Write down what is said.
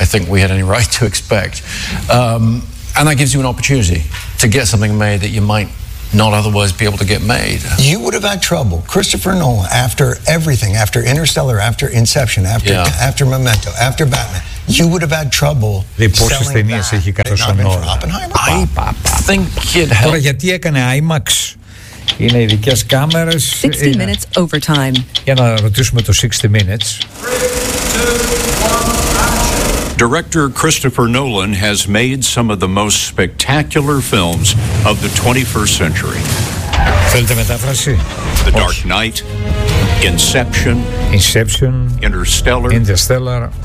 think we had any right to expect. And that gives you an opportunity to get something made that you might not otherwise be able to get made. You would have had trouble, Christopher Nolan, after everything, after Interstellar, after Inception, after Memento, after Batman, you would have had trouble selling that. I think it helped. Τώρα γιατί έκανε IMAX? Είναι ειδικές κάμερες. 60 minutes overtime. Για να ρωτήσουμε το 60 minutes. Director Christopher Nolan has made some of the most spectacular films of the 21st century. Θέλετε μετάφραση? The Dark Knight, Inception, Interstellar,